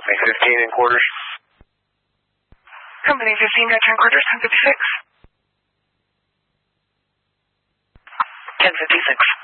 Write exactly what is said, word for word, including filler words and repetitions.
Company fifteen in quarters. Company fifteen, got ten quarters, ten fifty-six. ten fifty-six.